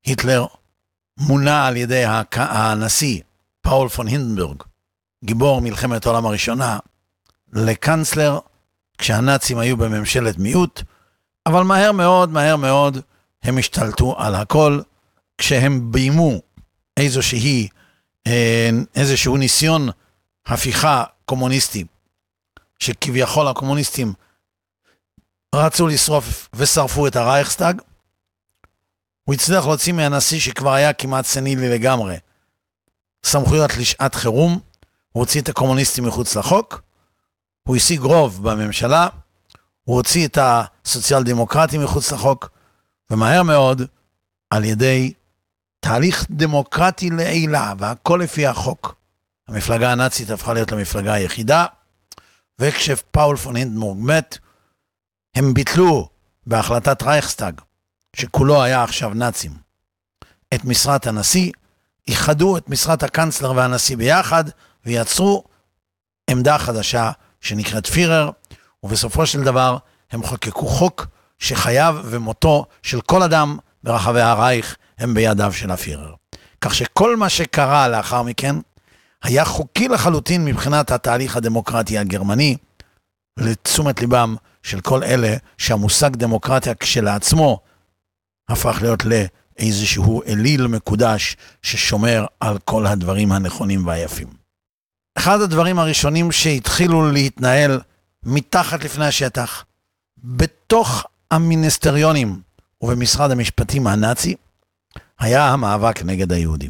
היטלר מונה על ידי הנשיא פאול פון הינדנבורג, גיבור מלחמת העולם הראשונה, לקנצלר, כשהנאצים היו בממשלת מיעוט, אבל מהר מאוד הם השתלטו על הכל, כשהם ביימו איזשהו ניסיון הפיכה קומוניסטי, שכביכול הקומוניסטים רצו לשרוף ושרפו את הרייכסטאג. הוא הצליח להוציא מהנשיא שכבר היה כמעט סנילי לגמרי, סמכויות לשעת חירום, הוא הוציא את הקומוניסטים מחוץ לחוק, הוא השיג רוב בממשלה, הוא הוציא את הסוציאל דמוקרטים מחוץ לחוק, ומהר מאוד, על ידי תהליך דמוקרטי לעילה, והכל לפי החוק, המפלגה הנאצית הפכה להיות למפלגה היחידה, וכשפאול פון הינדנבורג מת, הם ביטלו בהחלטת רייכסטאג, שכולו היה עכשיו נאצים, את משרת הנשיא, איחדו את משרת הקנצלר והנשיא ביחד, ויצרו עמדה חדשה שנקראת פירר, ובסופו של דבר הם חוקקו חוק שחייו ומותו של כל אדם ברחבי הרייך הם בידיו של הפירר. כך שכל מה שקרה לאחר מכן היה חוקי לחלוטין מבחינת התהליך הדמוקרטי הגרמני, לתשומת ליבם של כל אלה שהמושג דמוקרטיה כשלעצמו הפך להיות לאיזשהו אליל מקודש ששומר על כל הדברים הנכונים והיפים. אחד הדברים הראשונים שהתחילו להתנהל מתחת לפני השטח, בתוך המיניסטריונים ובמשרד המשפטים הנאצי, היה המאבק נגד היהודים.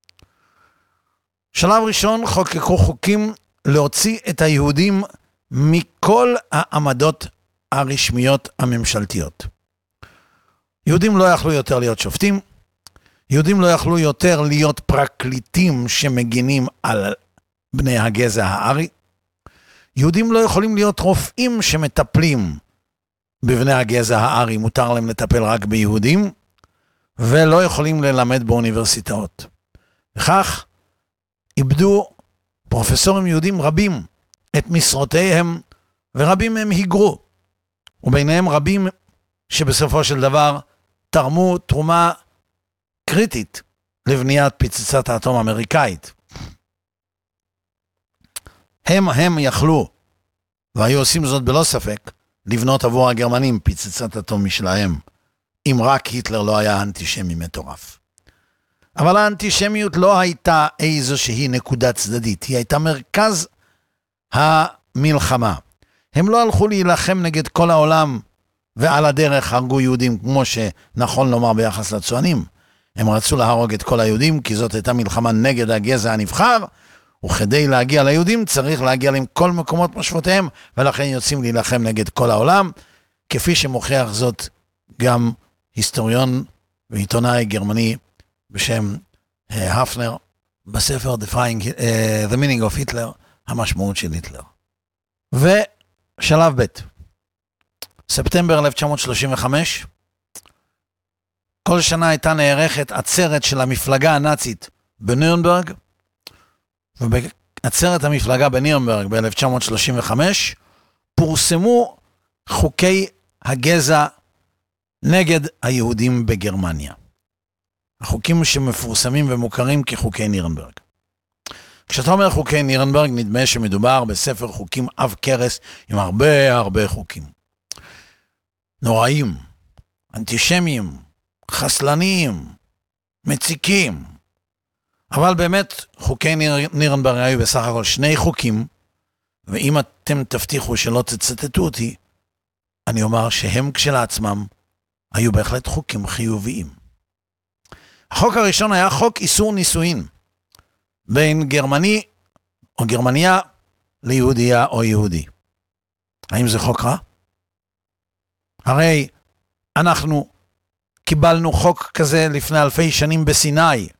שלב ראשון חוקקו חוקים להוציא את היהודים מכל העמדות הרשמיות הממשלתיות. יהודים לא יכלו יותר להיות שופטים, יהודים לא יכלו יותר להיות פרקליטים שמגינים על בני הגזע הארי, יהודים לא יכולים להיות רופאים שמטפלים בבני הגזע הארי, מותר להם לטפל רק ביהודים, ולא יכולים ללמד באוניברסיטאות. וכך איבדו פרופסורים יהודים רבים את משרותיהם, ורבים מהם היגרו, וביניהם רבים שבסופו של דבר תרמו תרומה קריטית לבניית פצצת האטום האמריקאית. הם יכלו, והיו עושים זאת בלא ספק, לבנות עבור הגרמנים פצצת אטום משלהם, אם רק היטלר לא היה אנטישמי מטורף. אבל האנטישמיות לא הייתה איזושהי נקודה צדדית, היא הייתה מרכז המלחמה. הם לא הלכו להילחם נגד כל העולם, ועל הדרך הרגו יהודים, כמו שנכון לומר ביחס לצוענים. הם רצו להרוג את כל היהודים, כי זאת הייתה מלחמה נגד הגזע הנבחר, וכדי להגיע ליהודים צריך להגיע להם כל מקומות מושבותיהם, ולכן יוצאים להילחם נגד כל העולם, כפי שמוכיח זאת גם היסטוריון ועיתונאי גרמני בשם הפנר, בספר The Meaning of Hitler, המשמעות של היטלר. ושלב ב', ספטמבר 1935, כל שנה הייתה נערכת עצרת של המפלגה הנאצית בנירנברג, ובעצרת המפלגה בנירנברג ב-1935 פורסמו חוקי הגזע נגד היהודים בגרמניה. החוקים שמפורסמים ומוכרים כחוקי נירנברג. כשאתה אומר חוקי נירנברג, נדמה שמדובר בספר חוקים עב כרס עם הרבה חוקים. נוראים, אנטישמיים, חסלניים, מציקים. אבל באמת חוקי נירנברג היו בסך הכל 2 חוקים, ואם אתם תבטיחו שלא תצטטו אותי, אני אומר שהם כשלעצמם היו בהחלט חוקים חיוביים. החוק הראשון היה חוק איסור נישואין, בין גרמני או גרמניה ליהודיה או יהודי. האם זה חוק רע? הרי אנחנו קיבלנו חוק כזה לפני 2000 שנים בסיני,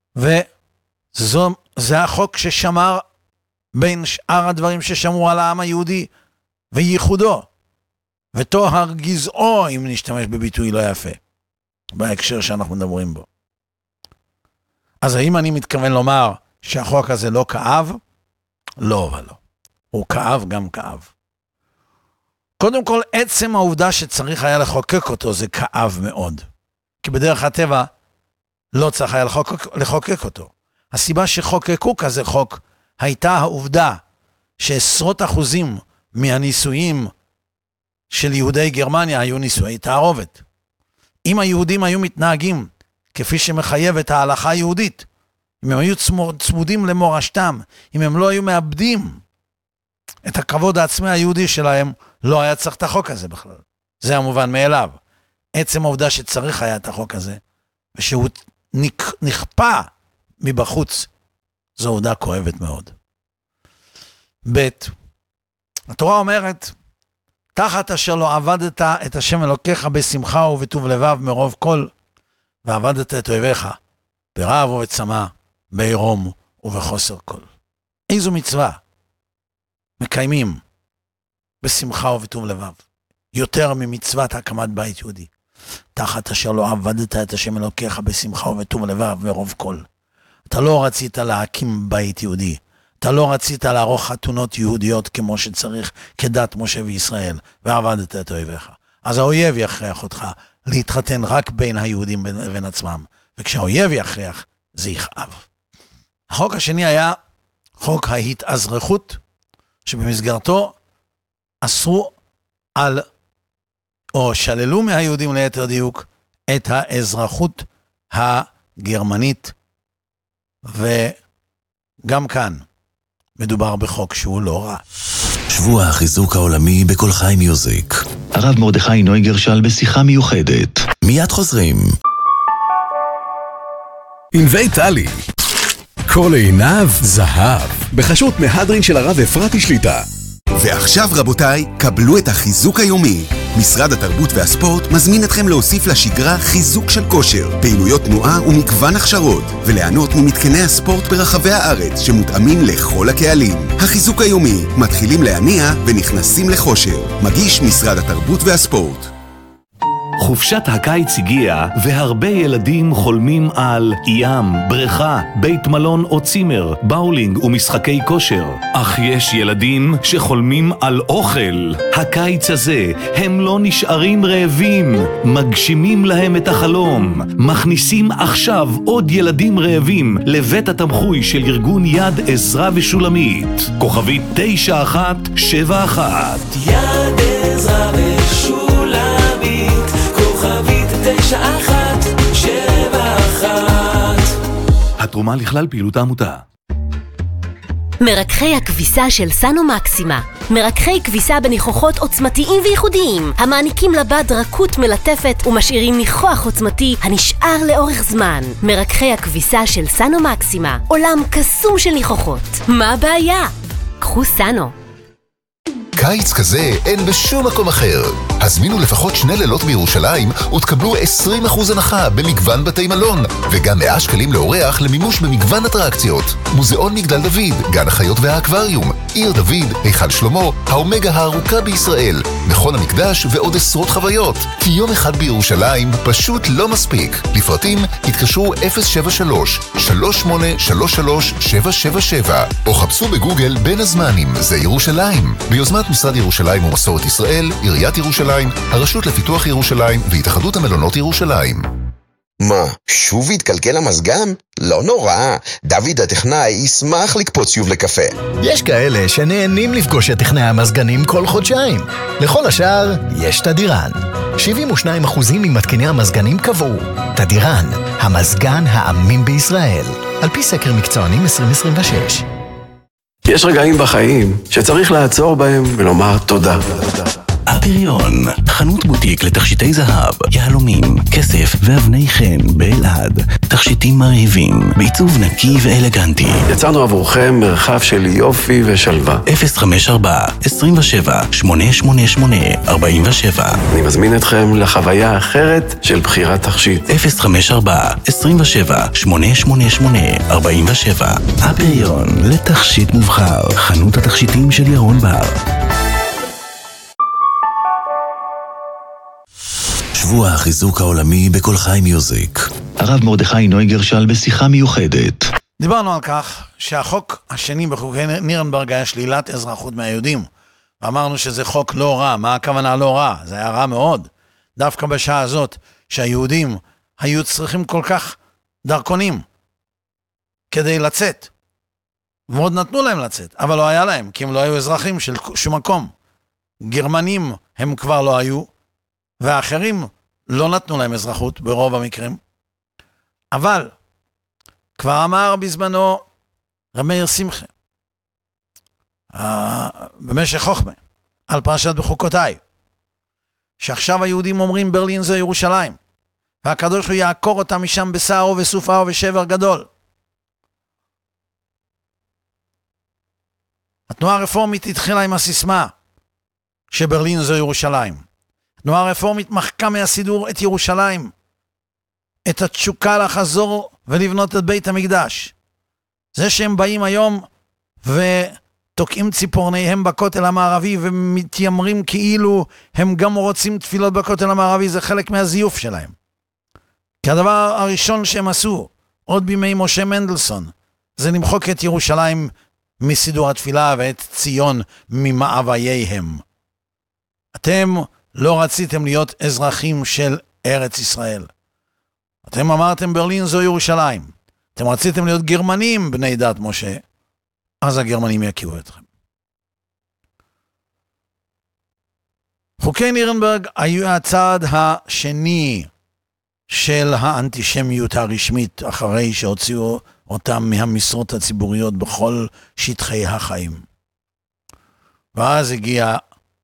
וזה החוק ששמר בין שאר הדברים ששמרו על העם היהודי וייחודו, וטוהר גזעו, אם נשתמש בביטוי לא יפה, בהקשר שאנחנו מדברים בו. אז האם אני מתכוון לומר שהחוק הזה לא כאב? לא ולא. הוא כאב גם כאב. קודם כל, עצם העובדה שצריך היה לחוקק אותו זה כאב מאוד. כי בדרך הטבע, לא צריך היה לחוקק אותו. הסיבה שחוקקו כזה חוק, הייתה העובדה שעשרות אחוזים מהנישואים של יהודי גרמניה היו נישואי תערובת. אם היהודים היו מתנהגים כפי שמחייבת ההלכה היהודית, אם הם היו צמודים למורשתם, אם הם לא היו מאבדים את הכבוד העצמי היהודי שלהם, לא היה צריך את החוק הזה בכלל. זה המובן מאליו. עצם העובדה שצריך היה את החוק הזה, ושהוא נכפה מבחוץ, זו עובדה כואבת מאוד. ב' התורה אומרת, תחת אשר לא עבדת את השם אלוקיך בשמחה ובטוב לבב מרוב כל, ועבדת את אויביך ברעב ובצמא, בעירום ובחוסר כל. איזו מצווה מקיימים בשמחה ובטוב לבב, יותר ממצוות הקמת בית יהודי. תחת אשר לא עבדת את השם אלוקיך בשמחה ובטוב לבב מרוב כל. אתה לא רצית להקים בית יהודי, אתה לא רצית לערוך חתונות יהודיות כמו שצריך כדת משה וישראל, ועבדת את אויביך. אז האויב יכריח אותך להתחתן רק בין היהודים לבין עצמם, וכשהאויב יכריח, זה יכאב. החוק השני היה חוק ההתאזרחות, שבמסגרתו אסרו על, או שללו מהיהודים ליתר דיוק, את האזרחות הגרמנית, וגם כאן מדובר בחוק שהוא לא רע. שבוע החיזוק העולמי בכל חי מיוזיק. הרב מרדכי נויגרשל בשיחה מיוחדת. מיד חוזרים. ענבי טלי. כל עיניו זהב. בחשות מהדרין של הרב אפרתי שליטה. ועכשיו רבותיי, קבלו את החיזוק היומי. משרד התרבות והספורט מזמין אתכם להוסיף לשגרה חיזוק של כושר, פעילויות תנועה ומגוון הכשרות, וליהנות ממתקני הספורט ברחבי הארץ שמותאמים לכל הקהלים. החיזוק היומי, מתחילים להניע ונכנסים לחושר. מגיש משרד התרבות והספורט. חופשת הקיץ הגיעה, והרבה ילדים חולמים על ים, בריכה, בית מלון או צימר, באולינג ומשחקי כושר. אך יש ילדים שחולמים על אוכל. הקיץ הזה הם לא נשארים רעבים, מגשימים להם את החלום. מכניסים עכשיו עוד ילדים רעבים לבית התמחוי של ארגון יד עזרה ושולמית. כוכבית 9171. יד עזרה ושולמית, כוכבית 9171. התרומה לכלל פעילות העמותה. מרככי הכביסה של סנו מקסימה. מרככי כביסה בניחוחות עוצמתיים וייחודיים, המעניקים לבד רכות מלטפת ומשאירים ניחוח עוצמתי הנשאר לאורך זמן. מרככי הכביסה של סנו מקסימה, עולם קסום של ניחוחות. מה הבעיה? קחו סנו. קיץ כזה אין בשום מקום אחר. הזמינו לפחות 2 לילות בירושלים ותקבלו 20% הנחה במגוון בתי מלון, וגם 100 שקלים לאורח למימוש במגוון אטרקציות. מוזיאון מגדל דוד, גן החיות והאקווריום, עיר דוד, היכל שלמה, האומגה הארוכה בישראל, מכון המקדש ועוד עשרות חוויות. כי יום אחד בירושלים פשוט לא מספיק. לפרטים התקשרו 073-3833-777 או חפשו בגוגל בין הזמנים, זה ירושלים. ביוזמת משרד ירושלים ומסורת ישראל, עיריית ירושלים, הרשות לפיתוח ירושלים והתאחדות המלונות ירושלים. מה, שוב התקלקל המזגן? לא נורא, דוד הטכנאי ישמח לקפוץ שוב לקפה. יש כאלה שנהנים לפגוש את טכנאי המזגנים כל חודשיים. לכל השאר יש תדירן. 72% ממתקיני המזגנים קבעו. תדירן, המזגן האמין בישראל. על פי סקר מקצוענים 2026. יש רגעים בחיים שצריך לעצור בהם ולומר תודה. הפריון, חנות בוטיק לתכשיטי זהב, יהלומים, כסף ואבני חן באלעד. תכשיטים מרהיבים, בעיצוב נקי ואלגנטי. יצרנו עבורכם מרחב של יופי ושלווה. 054-27-888-47. אני מזמין אתכם לחוויה אחרת של בחירת תכשיט. 054-27-888-47. הפריון, לתכשיט מובחר, חנות התכשיטים של ירון בר. שבוע החיזוק העולמי בכל חי מיוזיק. הרב מרדכי נויגרשל בשיחה מיוחדת. דיברנו על כך שהחוק השני בחוקי נירנברג היה שלילת אזרחות מהיהודים. ואמרנו שזה חוק לא רע. מה הכוונה לא רע? זה היה רע מאוד. דווקא בשעה הזאת שהיהודים היו צריכים כל כך דרכונים כדי לצאת. ועוד נתנו להם לצאת, אבל לא היה להם, כי הם לא היו אזרחים של שום מקום. גרמנים הם כבר לא היו, והאחרים לא נתנו להם אזרחות ברוב המקרים. אבל כבר אמר בזמנו רב מאיר שמחה, במשך חוכמה, על פרשת בחוקותיי, שעכשיו היהודים אומרים ברלין זה ירושלים, והקדוש הוא יעקור אותם משם בסער ובסופה ובשבר גדול. התנועה הרפורמית התחילה עם הסיסמה שברלין זו ירושלים. התנועה הרפורמית מחקה מהסידור את ירושלים, את התשוקה לחזור ולבנות את בית המקדש. זה שהם באים היום ותוקעים ציפורניהם בכותל המערבי ומתיימרים כאילו הם גם רוצים תפילות בכותל המערבי, זה חלק מהזיוף שלהם. כי הדבר הראשון שהם עשו, עוד בימי משה מנדלסון, זה למחוק את ירושלים מסידור התפילה ואת ציון ממאווייהם. אתם לא רציתם להיות אזרחים של ארץ ישראל. אתם אמרתם ברלין זו ירושלים. אתם רציתם להיות גרמנים בני דת משה, אז הגרמנים יקיעו אתכם. חוקי נירנברג היו הצעד השני של האנטישמיות הרשמית, אחרי שהוציאו אותם מהמשרות הציבוריות בכל שטחי החיים. ואז הגיע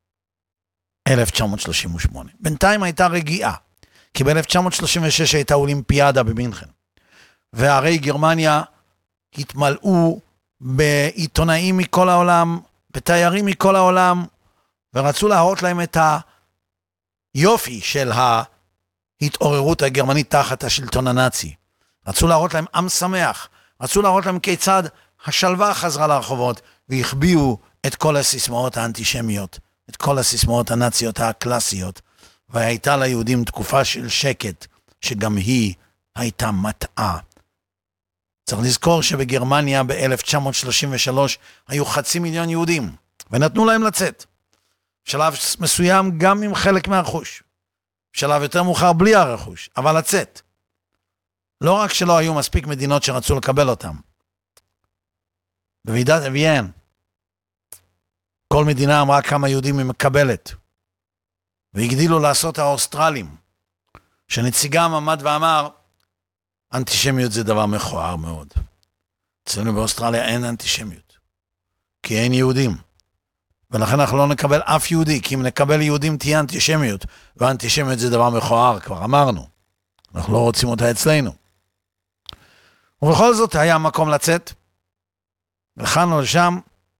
1938. בינתיים הייתה רגיעה, כי ב-1936 הייתה אולימפיאדה במינכן, והרי גרמניה התמלאו בעיתונאים מכל העולם, בתיירים מכל העולם, ורצו להראות להם את היופי של ההתעוררות הגרמנית תחת השלטון הנאצי. רצו להראות להם עם שמח, רצו להראות להם כיצד השלווה חזרה לרחובות, והחביאו את כל הסיסמאות האנטישמיות, את כל הסיסמאות הנאציות הקלאסיות, והייתה ליהודים תקופה של שקט, שגם היא הייתה מטעה. צריך לזכור שבגרמניה ב-1933 היו 500,000 יהודים, ונתנו להם לצאת. בשלב מסוים גם עם חלק מהרכוש. בשלב יותר מאוחר בלי הרכוש, אבל לצאת. לא רק שלא היו מספיק מדינות שרצו לקבל אותם. בוועידת אביאן, כל מדינה אמרה כמה יהודים היא מקבלת. והגדילו לעשות האוסטרלים, שנציגם עמד ואמר, אנטישמיות זה דבר מכוער מאוד. אצלנו באוסטרליה אין אנטישמיות, כי אין יהודים. ולכן אנחנו לא נקבל אף יהודי, כי אם נקבל יהודים תהיה אנטישמיות, ואנטישמיות זה דבר מכוער, כבר אמרנו. אנחנו לא רוצים אותה אצלנו. ובכל זאת היה מקום לצאת, לכאן לשם,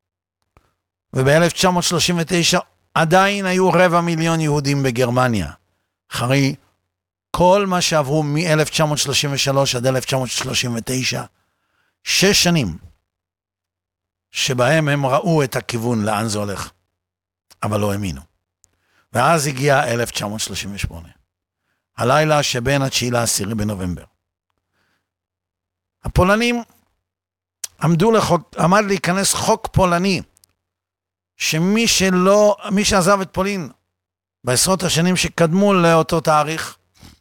וב-1939 עדיין היו 250,000 יהודים בגרמניה, אחרי כל מה שעברו מ-1933 עד 1939, 6 שנים, שבהם הם ראו את הכיוון לאן זה הולך, אבל לא האמינו. ואז הגיע 1938, הלילה שבין 9 ל-10 בנובמבר. הפולנים עמד להיכנס חוק פולני, שמי שעזב את פולין בעשרות השנים שקדמו לאותו תאריך,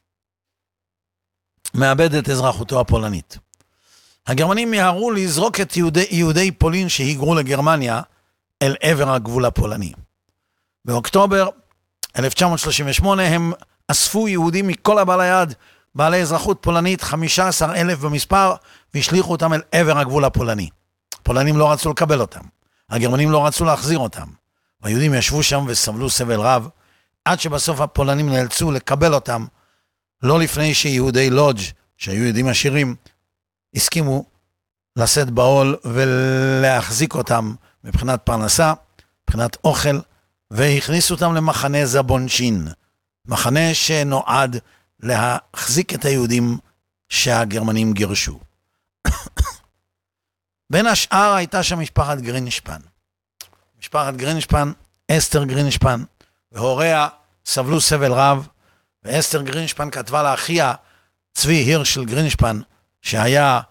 מאבד את אזרחותו הפולנית. הגרמנים מיהרו לזרוק את יהודי פולין שהיגרו לגרמניה אל עבר הגבול הפולני. באוקטובר 1938 הם אספו יהודים מכל הבעלי יד, בעלי אזרחות פולנית, 15,000 במספר, והשליחו אותם אל עבר הגבול הפולני. הפולנים לא רצו לקבל אותם. הגרמנים לא רצו להחזיר אותם. היהודים ישבו שם וסבלו סבל רב, עד שבסוף הפולנים נאלצו לקבל אותם, לא לפני שיהודי לודג' שהיו יהודים עשירים, הסכימו לשאת בעול ולהחזיק אותם מבחינת פרנסה, מבחינת אוכל, והכניסו אותם למחנה זבונשין, מחנה שנועד להחזיק את היהודים שהגרמנים גירשו. בין השאר הייתה שם משפחת גרינשפן. משפחת גרינשפן, אסתר גרינשפן, והוריה סבלו סבל רב, ואסתר גרינשפן כתבה לאחיה, צבי הירשל גרינשפן, שהיה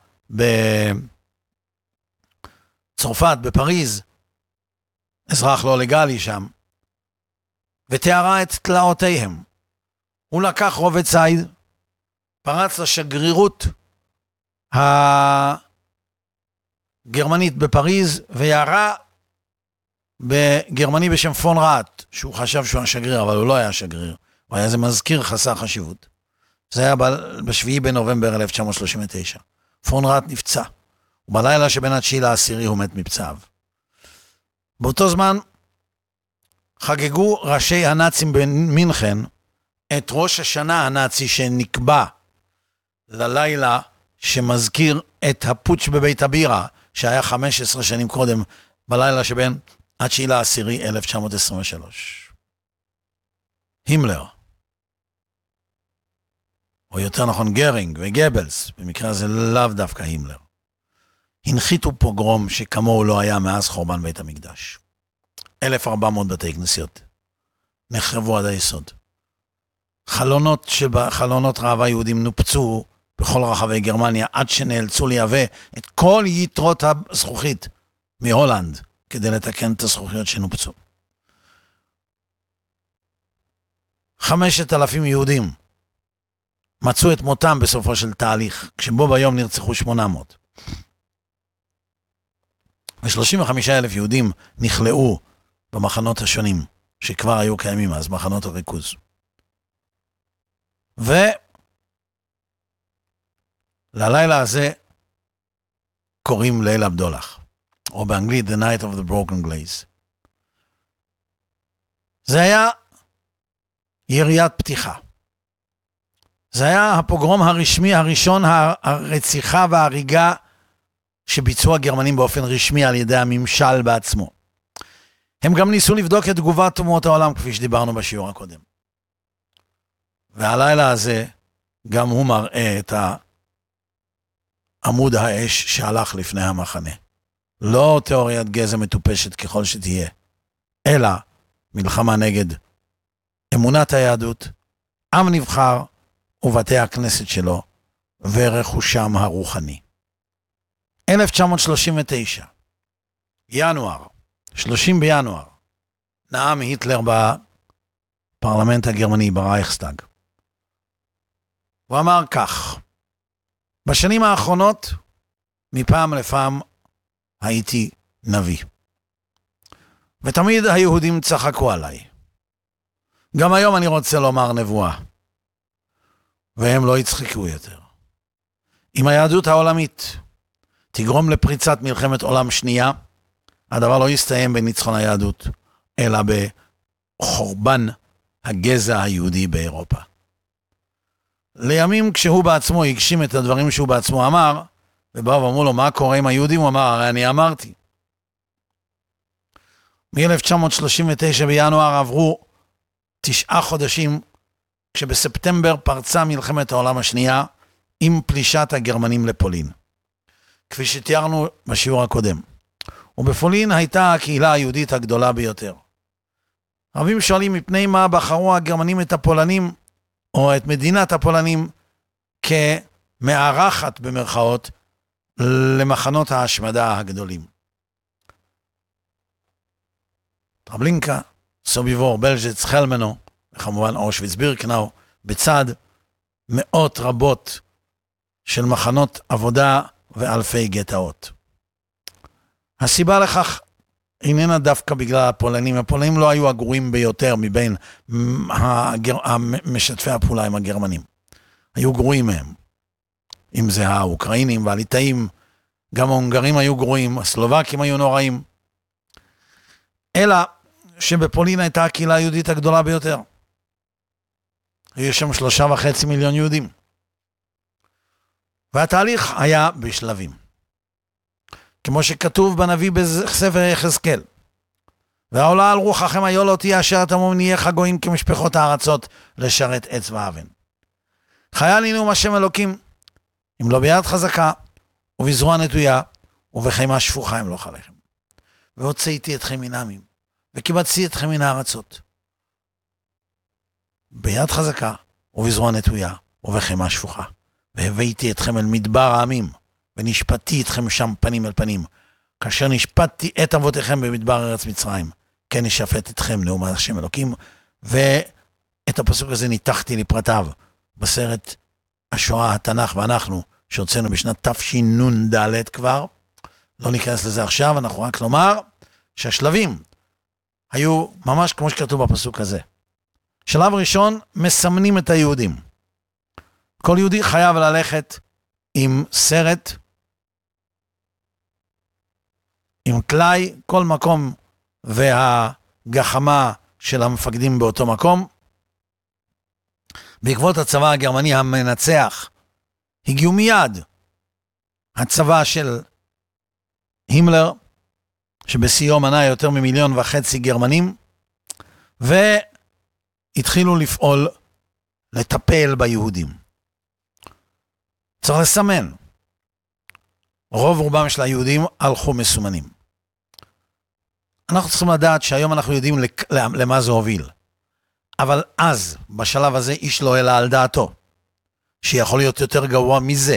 בצרפת, בפריז, אזרח לא לגלי שם, ותיארה את תלאותיהם. הוא לקח רובה ציד, פרץ לשגרירות הגרמנית בפריז, וירה בגרמני בשם פון ראט, שהוא חשב שהוא השגריר, אבל הוא לא היה שגריר. הוא היה איזה מזכיר חסר חשיבות. זה היה ב7 בנובמבר 1939. פון ראט נפצע. ובלילה שבין ה9 ל10 הוא מת מפצעיו. באותו זמן חגגו ראשי הנאצים במינכן את ראש השנה הנאצי שנקבע ללילה שמזכיר את הפוטש בבית הבירה, שהיה 15 שנים קודם, בלילה שבין ה9 ל10 1923. הימלר, או יותר נכון גרינג וגבלס, במקרה הזה לאו דווקא הימלר, הנחיתו פוגרום שכמוהו לא היה מאז חורבן בית המקדש. 1400 בתי כנסיות נחרבו עד היסוד. חלונות ראווה יהודים נופצו בכל רחבי גרמניה, עד שנאלצו לייבא את כל יתרות הזכוכית מהולנד, כדי לתקן את הזכוכיות שנופצו. 5,000 יהודים מצאו את מותם בסופו של תהליך, כשבו ביום נרצחו 800. ו35,000 יהודים נכלאו במחנות השונים, שכבר היו קיימים אז, מחנות הריכוז. וללילה הזה קוראים ליל הבדולח, או באנגלית The Night of the Broken Glaze. זה היה יריית פתיחה. זה היה הפוגרום הרשמי הראשון, הרציחה וההריגה שביצעו הגרמנים באופן רשמי על ידי הממשל בעצמו. הם גם ניסו לבדוק את תגובת אומות העולם, כפי שדיברנו בשיעור הקודם. והלילה הזה גם הוא מראה את עמוד האש שהלך לפני המחנה. לא תיאוריית גזע מטופשת ככל שתהיה, אלא מלחמה נגד אמונת היהדות, עם נבחר ובתי הכנסת שלו ורכושם הרוחני. 1939, ינואר, 30 בינואר, נאם היטלר בפרלמנט הגרמני, ברייכסטאג. הוא אמר כך: בשנים האחרונות, מפעם לפעם, הייתי נביא. ותמיד היהודים צחקו עליי. גם היום אני רוצה לומר נבואה. והם לא יצחקו יותר. אם היהדות העולמית תגרום לפריצת מלחמת עולם שנייה, הדבר לא יסתיים בניצחון היהדות, אלא בחורבן הגזע היהודי באירופה. לימים כשהוא בעצמו הגשים את הדברים שהוא בעצמו אמר, ובאו ואמרו לו, מה קורה עם היהודים? הוא אמר, הרי אני אמרתי. מ-1939 בינואר עברו 9 חודשים, כשבספטמבר פרצה מלחמת העולם השנייה, עם פלישת הגרמנים לפולין. כפי שתיארנו בשיעור הקודם. ובפולין הייתה הקהילה היהודית הגדולה ביותר. רבים שואלים מפני מה בחרו הגרמנים את הפולנים, או את מדינת הפולנים, כמארחת במרכאות, למחנות ההשמדה הגדולים. טרבלינקה, סוביבור, בלז'ץ, חלמנו, וכמובן אושוויץ בירקנאו, בצד מאות רבות של מחנות עבודה ואלפי גטאות. הסיבה לכך איננה דווקא בגלל הפולנים. הפולנים לא היו הגרועים ביותר מבין משתפי הפעולה עם הגרמנים. היו גרועים מהם. אם זה האוקראינים והליטאים, גם ההונגרים היו גרועים, הסלובקים היו נוראים. אלא שבפולין הייתה הקהילה היהודית הגדולה ביותר. היו שם 3.5 מיליון יהודים. והתהליך היה בשלבים. כמו שכתוב בנביא בספר יחזקאל. והעולה על רוחכם היו לא תהיה אשר תמום נהיה חגויים כמשפחות הארצות לשרת עץ ואבן. חיה לנו השם אלוקים, אם לא ביד חזקה ובזרוע נטויה ובחימה שפוכה אמלוך עליכם. והוצאתי אתכם מן העמים וקיבצתי אתכם מן הארצות. ביד חזקה ובזרוע נטויה ובחימה שפוכה. והבאתי אתכם אל מדבר העמים ונשפטתי אתכם שם פנים אל פנים. כאשר נשפטתי את אבותיכם במדבר ארץ מצרים, כן נשפט אתכם נאום השם אלוקים. ואת הפסוק הזה ניתחתי לפרטיו בסרט השואה, התנ"ך ואנחנו, שהוצאנו בשנת תשנ"ד כבר. לא ניכנס לזה עכשיו, אנחנו רק לומר שהשלבים היו ממש כמו שכתוב בפסוק הזה. שלב ראשון, מסמנים את היהודים. כל יהודי חייב ללכת עם סרט, עם כלי, כל מקום והגחמה של המפקדים באותו מקום. בעקבות הצבא הגרמני המנצח, הגיעו מיד הצבא של הימלר, שבסיום מנה יותר מ1.5 מיליון גרמנים, והתחילו לפעול, לטפל ביהודים. צריך לסמן. רוב רובם של היהודים הלכו מסומנים. אנחנו צריכים לדעת שהיום אנחנו יודעים למה זה הוביל. אבל אז, בשלב הזה, איש לא העלה על דעתו, שיכול להיות יותר גרוע מזה.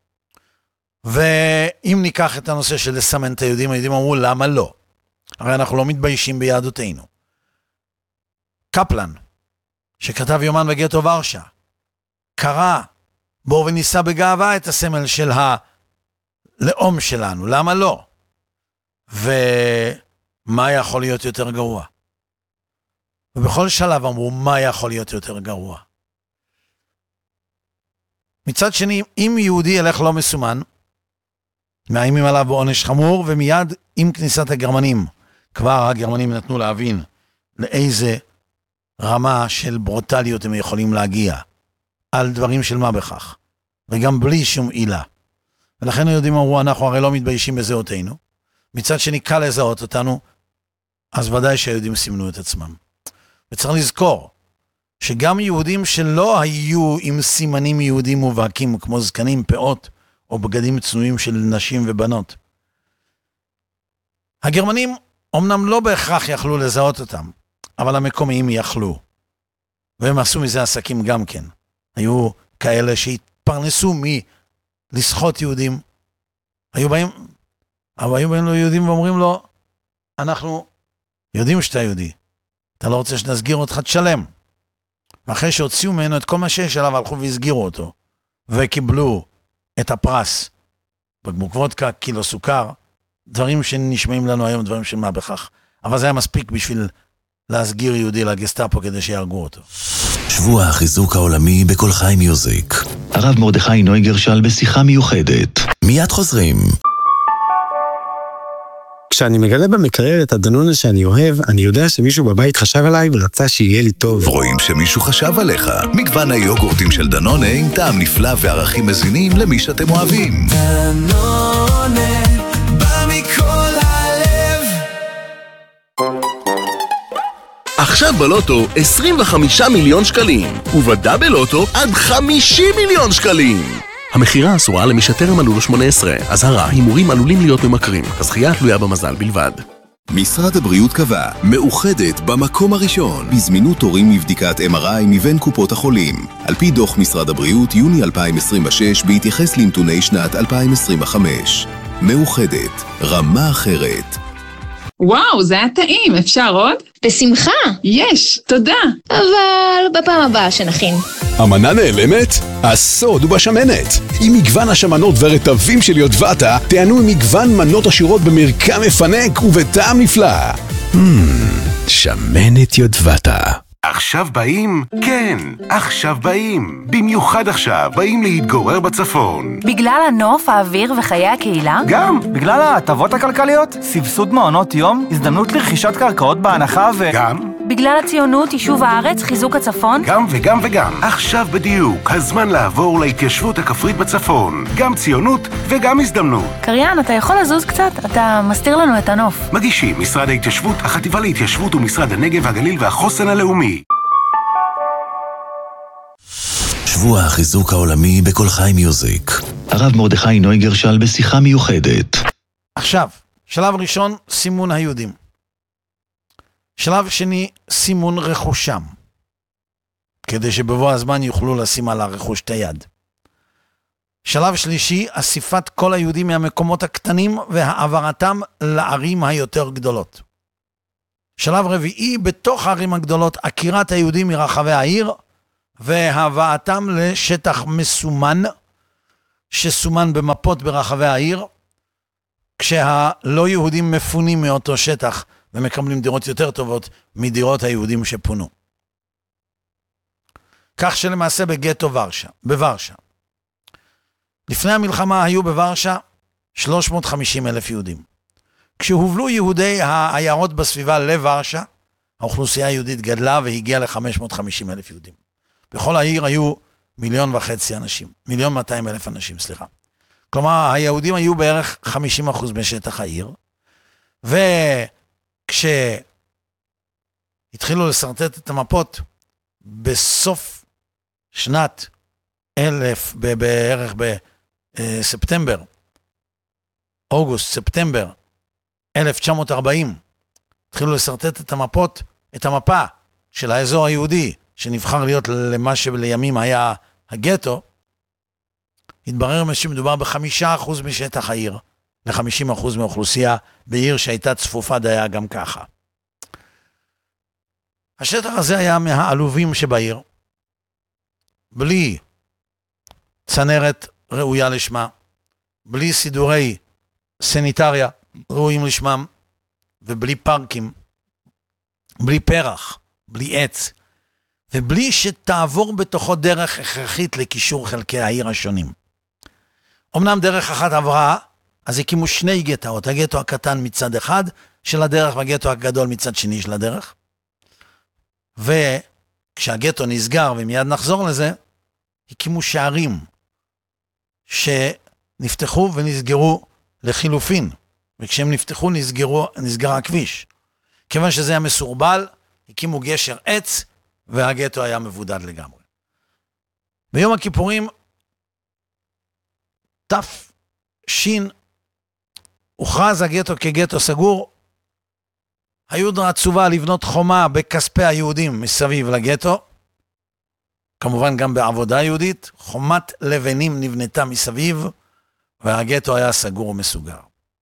ואם ניקח את הנושא של לסמן את היהודים, היהודים אמרו, למה לא? הרי אנחנו לא מתביישים ביהדותנו. קפלן, שכתב יומן בגטו ורשה, קרא בו וניסה בגאווה את הסמל של הלאום שלנו, למה לא? ומה יכול להיות יותר גרוע? ובכל שלב אמרו, מה יכול להיות יותר גרוע? מצד שני, אם יהודי ילך לא מסומן, מאיימים עליו בעונש חמור, ומיד עם כניסת הגרמנים, כבר הגרמנים נתנו להבין לאיזה רמה של ברוטליות הם יכולים להגיע, על דברים של מה בכך, וגם בלי שום עילה. ולכן היהודים אמרו, אנחנו הרי לא מתביישים בזהותנו, מצד שני קל לזהות אותנו, אז ודאי שהיהודים סימנו את עצמם. וצריך לזכור, שגם יהודים שלא היו עם סימנים יהודים מובהקים, כמו זקנים, פאות, או בגדים צנועים של נשים ובנות. הגרמנים אמנם לא בהכרח יכלו לזהות אותם, אבל המקומיים יכלו. והם עשו מזה עסקים גם כן. היו כאלה שהתפרנסו מלסחוט יהודים. היו באים לו יהודים ואומרים לו, אנחנו יודעים שאתה יהודי. אתה לא רוצה שנסגיר אותך, תשלם. ואחרי שהוציאו ממנו את כל מה שיש עליו, הלכו והסגירו אותו. וקיבלו את הפרס. בקבוק וודקה, קילו סוכר, דברים שנשמעים לנו היום, דברים של מה בכך. אבל זה היה מספיק בשביל להסגיר יהודי לגסטאפו כדי שיהרגו אותו. שבוע החיזוק העולמי בכל חי מיוזיק. הרב מרדכי נויגרשל בשיחה מיוחדת. מיד חוזרים. כשאני מגלה במקרר את הדנונה שאני אוהב, אני יודע שמישהו בבית חשב עליי ורצה שיהיה לי טוב. רואים שמישהו חשב עליך. מגוון היוגורטים של דנונה עם טעם נפלא וערכים מזינים למי שאתם אוהבים. דנונה, בא מכל הלב. עכשיו בלוטו 25 מיליון שקלים, ובדאבל לוטו עד 50 מיליון שקלים. המחירה אסורה למי שטרם מלאו לו 18. אזהרה, הימורים עלולים להיות ממכרים. הזכייה תלויה במזל בלבד. משרד הבריאות קבע, מאוחדת במקום הראשון בזמינות תורים מבדיקת MRI מבין קופות החולים. על פי דוח משרד הבריאות, יוני 2026, בהתייחס לנתוני שנת 2025. מאוחדת, רמה אחרת. וואו, זה היה טעים, אפשר עוד? בשמחה. יש, תודה. אבל בפעם הבאה שנכין. המנה נעלמת? הסוד הוא בשמנת. עם מגוון השמנות ורטבים של יודבטה, תענו עם מגוון מנות עשירות במרקם מפנק ובטעם נפלא. שמנת יודבטה. עכשיו באים? כן, עכשיו באים. במיוחד עכשיו, באים להתגורר בצפון. בגלל הנוף, האוויר וחיי הקהילה? גם, בגלל ההטבות הכלכליות, סבסוד מעונות יום, הזדמנות לרכישת קרקעות בהנחה גם? בגלל הציונות, יישוב הארץ, חיזוק הצפון? גם וגם וגם. עכשיו בדיוק, הזמן לעבור להתיישבות הכפרית בצפון. גם ציונות וגם הזדמנות. קריין, אתה יכול לזוז קצת? אתה מסתיר לנו את הנוף. מגישים משרד ההתיישבות, החטיבה להתיישבות ומשרד הנגב, הגליל והחוסן הלאומי. שבוע החיזוק העולמי בכל חי מיוזיק. הרב מרדכי נויגרשל בשיחה מיוחדת. עכשיו, שלב ראשון, סימון היהודים. שלב שני, סימון רכושם. כדי שבבוא הזמן יוכלו לשים על הרכוש את היד. שלב שלישי, אסיפת כל היהודים מהמקומות הקטנים והעברתם לערים היותר גדולות. שלב רביעי, בתוך הערים הגדולות, עקירת היהודים מרחבי העיר, והבאתם לשטח מסומן, שסומן במפות ברחבי העיר, כשהלא יהודים מפונים מאותו שטח ומקבלים דירות יותר טובות מדירות היהודים שפונו. כך שלמעשה בגטו בוורשה. לפני המלחמה היו בוורשה 350,000 יהודים. כשהובלו יהודי העיירות בסביבה לוורשה, האוכלוסייה היהודית גדלה והגיעה ל-550,000 יהודים. בכל העיר היו 1,200,000 אנשים, 1,200,000 אנשים, סליחה. כלומר, היהודים היו בערך 50% בשטח העיר, וכשהתחילו לסרטט את המפות, בסוף שנת 1000, בערך בספטמבר, ספטמבר 1940, התחילו לסרטט את המפות, את המפה של האזור היהודי, שנבחר להיות למה שלימים היה הגטו, התברר שמדובר ב5% משטח העיר, ל50% מהאוכלוסייה, בעיר שהייתה צפופה דייה גם ככה. השטח הזה היה מהעלובים שבעיר, בלי צנרת ראויה לשמה, בלי סידורי סניטריה ראויים לשמם, ובלי פארקים, בלי פרח, בלי עץ, ובלי שתעבור בתוכו דרך הכרחית לקישור חלקי העיר השונים. אמנם דרך אחת עברה, אז הקימו שני גטאות, הגטו הקטן מצד אחד של הדרך, והגטו הגדול מצד שני של הדרך. וכשהגטו נסגר, ומיד נחזור לזה, הקימו שערים שנפתחו ונסגרו לחילופין, וכשהם נפתחו נסגר הכביש. כיוון שזה היה מסורבל, הקימו גשר עץ, והגטו היה מבודד לגמרי. ביום הכיפורים, תש"ן, הוכרז הגטו כגטו סגור, היו עצובה לבנות חומה בכספי היהודים מסביב לגטו, כמובן גם בעבודה יהודית, חומת לבנים נבנתה מסביב, והגטו היה סגור ומסוגר.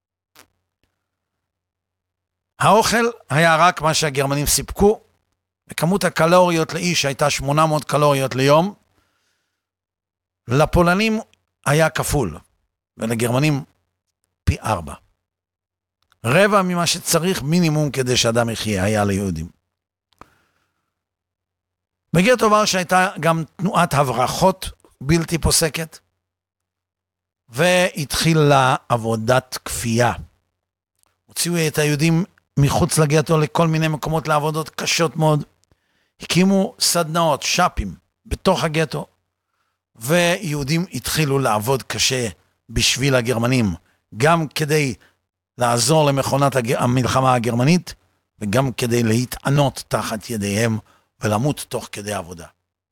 האוכל היה רק מה שהגרמנים סיפקו, וכמות הקלוריות לאיש הייתה 800 קלוריות ליום, לפולנים היה כפול, ולגרמנים פי 4. רבע ממה שצריך מינימום כדי שאדם יחיה היה ליהודים. בגטו ורשה הייתה גם תנועת הברחות בלתי פוסקת, והתחילה עבודת כפייה. הוציאו את היהודים מחוץ לגטו לכל מיני מקומות לעבודות קשות מאוד, הקימו סדנאות, שפים, בתוך הגטו, ויהודים התחילו לעבוד קשה בשביל הגרמנים, גם כדי לעזור למכונת המלחמה הגרמנית, וגם כדי להתענות תחת ידיהם ולמות תוך כדי עבודה.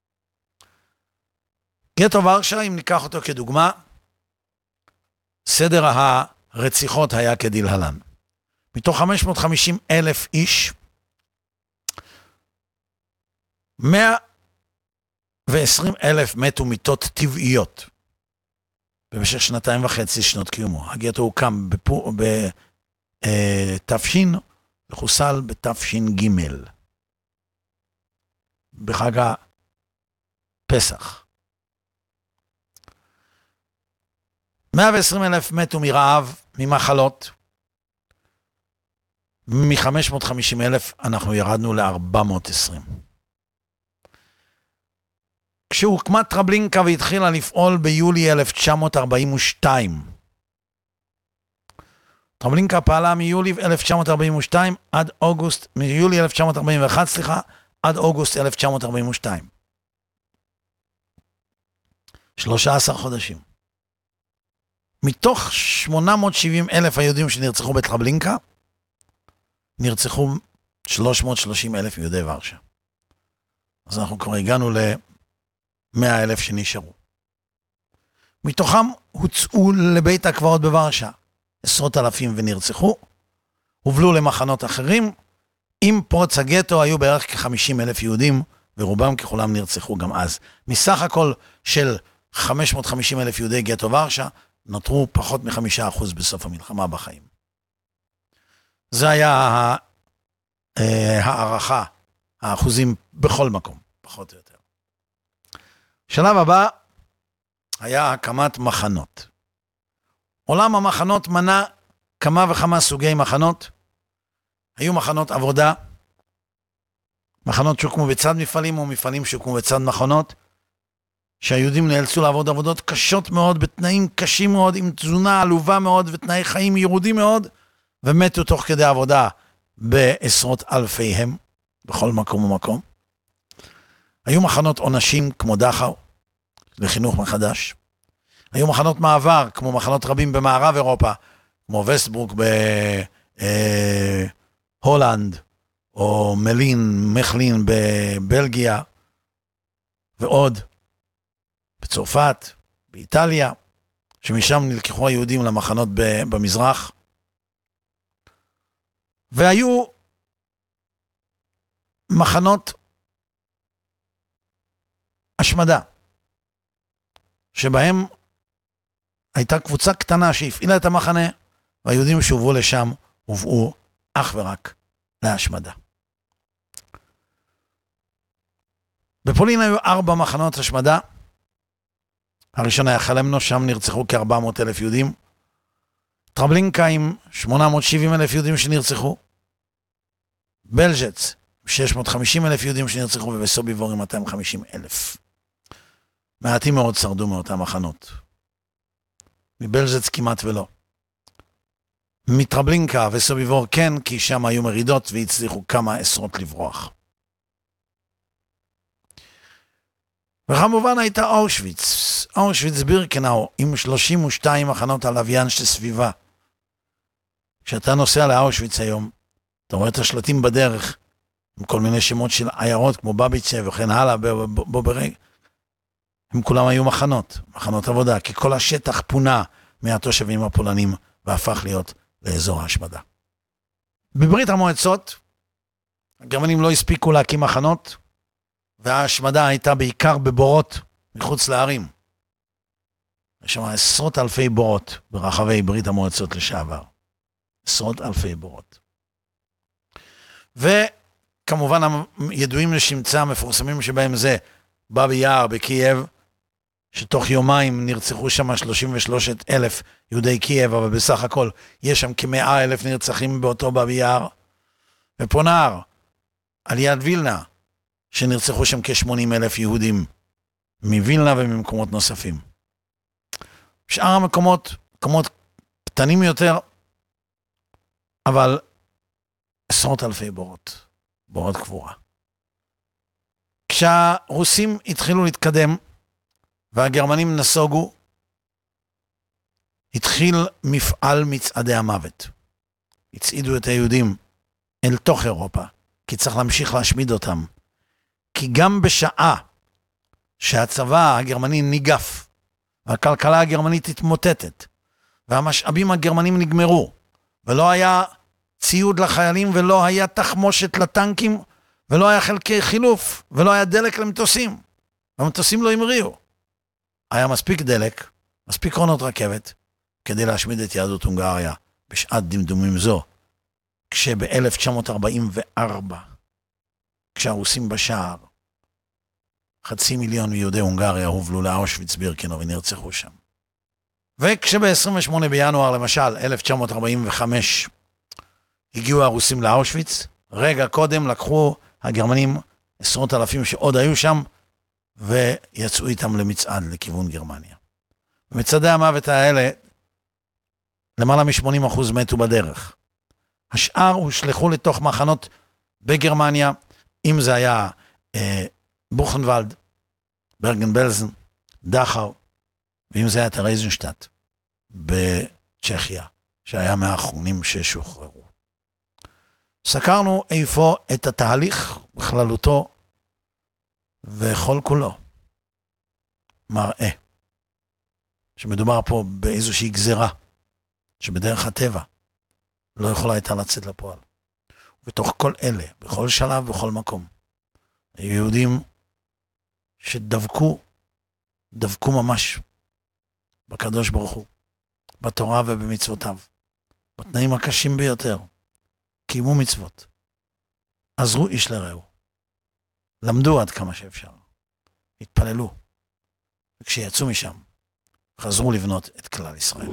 גטו ורשה, אם ניקח אותו כדוגמה, סדר הרציחות היה כדלהלן. מתוך 550,000 איש, 120,000 מתו מיתות טבעיות, במשך 2.5 שנות קיומו. הגטו הוקם בתש"ן, וחוסל בתש"ג, בחג הפסח. 120,000 מתו מרעב, ממחלות. מ-550,000 אנחנו ירדנו ל-420. כשהוקמה טרבלינקה והתחילה לפעול ביולי 1942. טרבלינקה פעלה מיולי 1942 עד אוגוסט, מיולי 1941, עד אוגוסט 1942. 13 חודשים. מתוך 870,000 היהודים שנרצחו בטרבלינקה, נרצחו 330,000 יהודי ורשה. אז אנחנו כבר הגענו ל100,000 שנשארו. מתוכם הוצאו לבית הקברות בוורשה 10,000 ונרצחו, הובלו למחנות אחרים. עם פרוץ הגטו היו בערך כ50,000 יהודים, ורובם ככולם נרצחו גם אז. מסך הכל של 550,000 יהודי גטו ורשה, נותרו פחות מ5% בסוף המלחמה בחיים. זה היה הערכה, האחוזים בכל מקום, פחות או יותר. שלב הבא, היה הקמת מחנות. עולם המחנות מנה כמה וכמה סוגי מחנות. היו מחנות עבודה, מחנות שהוקמו בצד מפעלים, או מפעלים שהוקמו בצד מכונות, שהיהודים נאלצו לעבוד עבודות קשות מאוד, בתנאים קשים מאוד, עם תזונה עלובה מאוד, ותנאי חיים ירודים מאוד, ומתו תוך כדי עבודה בעשרות אלפיהם, בכל מקום ומקום. היו מחנות עונשים כמו דכאו, לחינוך מחדש. היו מחנות מעבר, כמו מחנות רבים במערב אירופה, כמו וסטברוק בהולנד, או מחלין בבלגיה, ועוד בצרפת, באיטליה, שמשם נלקחו היהודים למחנות במזרח. והיו מחנות השמדה, שבהם הייתה קבוצה קטנה שהפעילה את המחנה, והיהודים שהובאו לשם הובאו אך ורק להשמדה. בפולין היו 4 מחנות השמדה. הראשון היה חלמנו, שם נרצחו כ-400,000 יהודים. טרבלינקה עם 870,000 יהודים שנרצחו. בלז'ץ, 650,000 יהודים שנרצחו, ובסוביבור עם 250,000. מעטים מאוד שרדו מאותם מחנות. מבלז'ץ כמעט ולא. מטרבלינקה וסוביבור כן, כי שם היו מרידות והצליחו כמה עשרות לברוח. וכמובן הייתה אושוויץ בירקנאו עם 32 מחנות הלוויין שסביבה. כשאתה נוסע לאושוויץ היום, אתה רואה את השלטים בדרך, עם כל מיני שמות של עיירות כמו בביצה וכן הלאה, בוברג. הם כולם היו מחנות עבודה, כי כל השטח פונה מהתושבים הפולנים, והפך להיות לאזור ההשמדה. בברית המועצות, הגרמנים לא הספיקו להקים מחנות, וההשמדה הייתה בעיקר בבורות מחוץ לערים. יש שם עשרות אלפי בורות ברחבי ברית המועצות לשעבר. עשרות אלפי בורות. וכמובן הידועים לשמצה המפורסמים שבהם זה בבי יער בקייב, שתוך יומיים נרצחו שם 33,000 יהודי קייב, אבל בסך הכל יש שם כ100,000 נרצחים באותו בבי יער. ופונר, על יד וילנה, שנרצחו שם כ80,000 יהודים מווילנה וממקומות נוספים. שאר המקומות, מקומות קטנים יותר, אבל עשרות אלפי בורות קבורה. כשהרוסים התחילו להתקדם והגרמנים נסוגו, התחיל מפעל מצעדי המוות. הצעידו את היהודים אל תוך אירופה, כי צריך להמשיך להשמיד אותם. כי גם בשעה שהצבא הגרמני ניגף, והכלכלה הגרמנית התמוטטת, והמשאבים הגרמנים נגמרו, ולא היה ציוד לחיילים, ולא היה תחמושת לטנקים, ולא היה חלקי חילוף, ולא היה דלק למטוסים. והמטוסים לא המריאו. היה מספיק דלק, מספיק קרונות רכבת, כדי להשמיד את יהדות הונגריה בשעת דמדומים זו, כשב-1944, כשהרוסים בשער, 500,000 מיהודי הונגריה הובלו לאושוויץ בירקנאו ונרצחו שם. וכשב-28 בינואר, למשל, 1945, הגיעו הרוסים לאושוויץ, רגע קודם לקחו הגרמנים 10,000 שעוד היו שם, ויצאו איתם למצעד לכיוון גרמניה. במצעדי המוות האלה, למעלה מ-80% מתו בדרך. השאר הושלחו לתוך מחנות בגרמניה, אם זה היה בוכנוולד, ברגן-בלזן, דכאו, ואם זה היה טרייזנשטט בצ'כיה, שהיה מהאחרונים ששוחררו. סקרנו איפה את התהליך בכללותו, וכל כולו מראה שמדובר פה באיזושהי גזרה, שבדרך הטבע לא יכולה הייתה לצאת לפועל. בתוך כל אלה, בכל שלב, בכל מקום, היו יהודים שדבקו ממש בקדוש ברוך הוא, בתורה ובמצוותיו, בתנאים הקשים ביותר, קיימו מצוות, עזרו איש לרעהו, למדו עד כמה שאפשר, התפללו, וכשיצאו משם, חזרו לבנות את כלל ישראל.